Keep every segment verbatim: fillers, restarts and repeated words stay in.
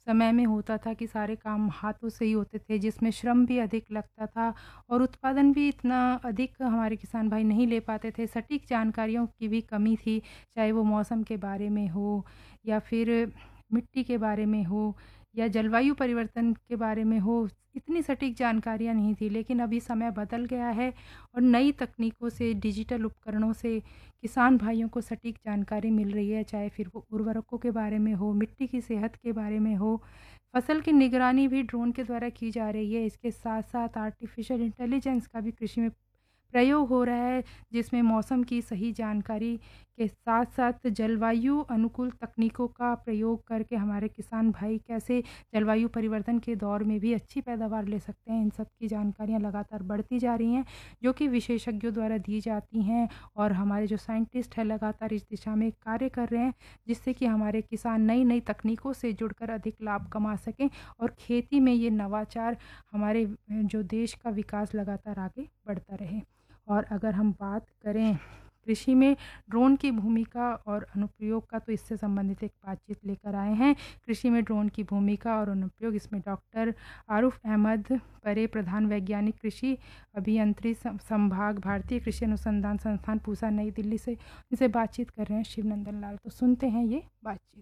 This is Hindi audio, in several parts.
समय में होता था कि सारे काम हाथों से ही होते थे, जिसमें श्रम भी अधिक लगता था और उत्पादन भी इतना अधिक हमारे किसान भाई नहीं ले पाते थे। सटीक जानकारियों की भी कमी थी, चाहे वो मौसम के बारे में हो या फिर मिट्टी के बारे में हो या जलवायु परिवर्तन के बारे में हो, इतनी सटीक जानकारियाँ नहीं थी। लेकिन अभी समय बदल गया है और नई तकनीकों से, डिजिटल उपकरणों से किसान भाइयों को सटीक जानकारी मिल रही है, चाहे फिर वो उर्वरकों के बारे में हो, मिट्टी की सेहत के बारे में हो। फसल की निगरानी भी ड्रोन के द्वारा की जा रही है। इसके साथ-साथ आर्टिफ़िशियल इंटेलिजेंस का भी कृषि में प्रयोग हो रहा है, जिसमें मौसम की सही जानकारी के साथ-साथ जलवायु अनुकूल तकनीकों का प्रयोग करके हमारे किसान भाई कैसे जलवायु परिवर्तन के दौर में भी अच्छी पैदावार ले सकते हैं। इन सब की जानकारियाँ लगातार बढ़ती जा रही हैं, जो कि विशेषज्ञों द्वारा दी जाती हैं और हमारे जो साइंटिस्ट हैं लगातार इस दिशा में कार्य कर रहे हैं, जिससे कि हमारे किसान नई-नई तकनीकों से जुड़कर अधिक लाभ कमा सकें और खेती में ये नवाचार हमारे जो देश का विकास लगातार आगे बढ़ता रहे। और अगर हम बात करें कृषि में ड्रोन की भूमिका और अनुप्रयोग का, तो इससे संबंधित एक बातचीत लेकर आए हैं। कृषि में ड्रोन की भूमिका और अनुप्रयोग, इसमें डॉक्टर आरुफ अहमद परे, प्रधान वैज्ञानिक कृषि अभियंत्री संभाग, भारतीय कृषि अनुसंधान संस्थान पूसा, नई दिल्ली से इनसे बातचीत कर रहे हैं शिवनंदन लाल। तो सुनते हैं ये बातचीत।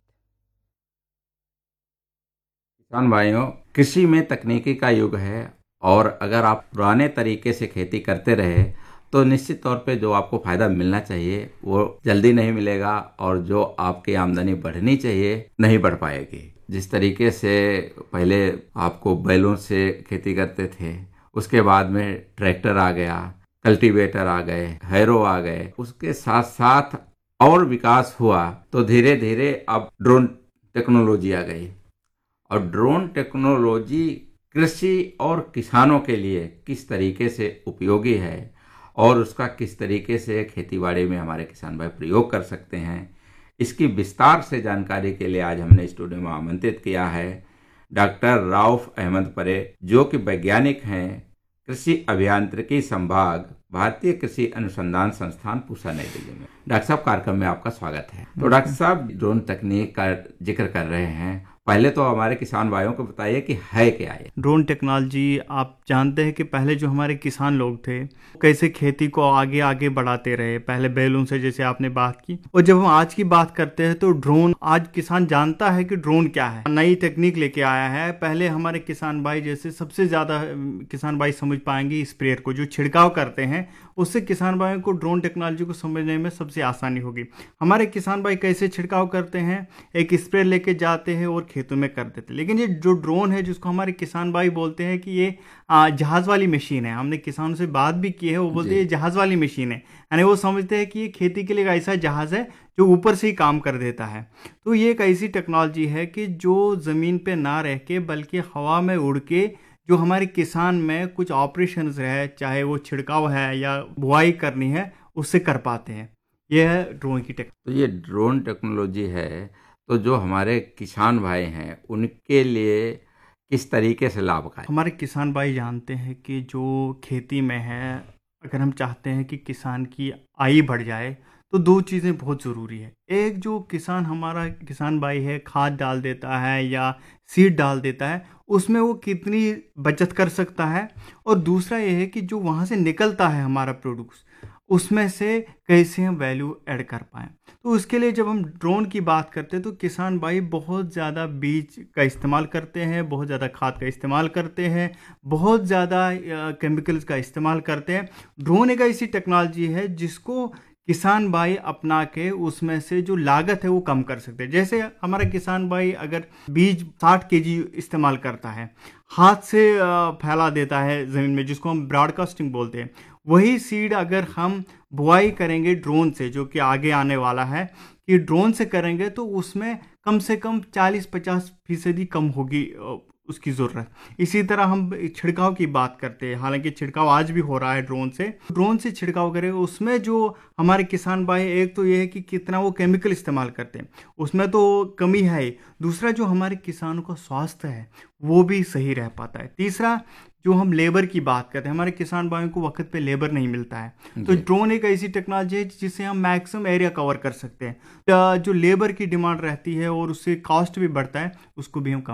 किसान भाइयों, कृषि में तकनीकी का युग है और अगर आप पुराने तरीके से खेती करते रहे तो निश्चित तौर पे जो आपको फ़ायदा मिलना चाहिए वो जल्दी नहीं मिलेगा और जो आपकी आमदनी बढ़नी चाहिए नहीं बढ़ पाएगी। जिस तरीके से पहले आपको बैलों से खेती करते थे, उसके बाद में ट्रैक्टर आ गया, कल्टीवेटर आ गए, हैरो आ गए, उसके साथ साथ और विकास हुआ तो धीरे धीरे अब ड्रोन टेक्नोलॉजी आ गई। और ड्रोन टेक्नोलॉजी कृषि और किसानों के लिए किस तरीके से उपयोगी है और उसका किस तरीके से खेतीबाड़ी में हमारे किसान भाई प्रयोग कर सकते हैं, इसकी विस्तार से जानकारी के लिए आज हमने स्टूडियो में आमंत्रित किया है डॉक्टर राउफ अहमद परे, जो कि वैज्ञानिक हैं, कृषि अभियांत्रिकी संभाग, भारतीय कृषि अनुसंधान संस्थान पूसा, नई दिल्ली में। डॉक्टर साहब, कार्यक्रम में आपका स्वागत है। तो डॉक्टर साहब, ड्रोन तकनीक का जिक्र कर रहे हैं, पहले तो हमारे किसान भाइयों को बताइए कि है क्या है ड्रोन टेक्नोलॉजी। आप जानते हैं कि पहले जो हमारे किसान लोग थे कैसे खेती को आगे आगे बढ़ाते रहे, पहले बैलों से, जैसे आपने बात की। और जब हम आज की बात करते हैं तो ड्रोन, आज किसान जानता है कि ड्रोन क्या है, नई तकनीक लेके आया है। पहले हमारे किसान भाई, जैसे सबसे ज्यादा किसान भाई समझ पाएंगे स्प्रेयर को, जो छिड़काव करते हैं, उससे किसान भाइयों को ड्रोन टेक्नोलॉजी को समझने में सबसे आसानी होगी। हमारे किसान भाई कैसे छिड़काव करते हैं, एक स्प्रे लेके जाते हैं और खेतों में कर देते हैं। लेकिन ये जो ड्रोन है, जिसको हमारे किसान भाई बोलते हैं कि ये जहाज वाली मशीन है, हमने किसानों से बात भी की है, वो बोलते हैं ये जहाज वाली मशीन है, यानी वो समझते हैं कि ये खेती के लिए ऐसा जहाज है जो ऊपर से ही काम कर देता है। तो ये एक ऐसी टेक्नोलॉजी है कि जो ज़मीन पे ना रह के बल्कि हवा में उड़ के जो हमारे किसान में कुछ ऑपरेशंस है, चाहे वो छिड़काव है या बुआई करनी है, उससे कर पाते हैं। ये है ड्रोन की टेक्नोलॉजी। तो ये ड्रोन टेक्नोलॉजी है, तो जो हमारे किसान भाई हैं उनके लिए किस तरीके से लाभकारी? हमारे किसान भाई जानते हैं कि जो खेती में है, अगर हम चाहते हैं कि किसान की आय बढ़ जाए तो दो चीज़ें बहुत ज़रूरी है। एक, जो किसान हमारा किसान भाई है खाद डाल देता है या सीड डाल देता है, उसमें वो कितनी बचत कर सकता है। और दूसरा ये है कि जो वहाँ से निकलता है हमारा प्रोडक्ट्स, उसमें से कैसे हम वैल्यू ऐड कर पाएँ। तो उसके लिए जब हम ड्रोन की बात करते हैं तो किसान भाई बहुत ज़्यादा बीज का इस्तेमाल करते हैं, बहुत ज़्यादा खाद का इस्तेमाल करते हैं, बहुत ज़्यादा केमिकल्स का इस्तेमाल करते हैं। ड्रोन एक ऐसी टेक्नोलॉजी है जिसको किसान भाई अपना के उसमें से जो लागत है वो कम कर सकते हैं। जैसे हमारा किसान भाई अगर बीज साठ केजी इस्तेमाल करता है, हाथ से फैला देता है ज़मीन में, जिसको हम ब्रॉडकास्टिंग बोलते हैं, वही सीड अगर हम बुआई करेंगे ड्रोन से, जो कि आगे आने वाला है कि ड्रोन से करेंगे, तो उसमें कम से कम चालीस पचास फीसदी कम होगी उसकी ज़रूरत। इसी तरह हम छिड़काव की बात करते हैं, हालांकि छिड़काव आज भी हो रहा है ड्रोन से। ड्रोन से छिड़काव करें, उसमें जो हमारे किसान भाई, एक तो ये है कि कितना वो केमिकल इस्तेमाल करते हैं, उसमें तो कमी है। दूसरा, जो हमारे किसानों का स्वास्थ्य है वो भी सही रह पाता है। तीसरा, जो हम लेबर की बात करते हैं, हमारे किसान भाइयों को वक्त पे लेबर नहीं मिलता है, तो ड्रोन एक ऐसी टेक्नोलॉजी है जिससे हम मैक्सिमम एरिया कवर कर सकते हैं। जो लेबर की डिमांड रहती है और उससे कॉस्ट भी बढ़ता है, उसको भी हम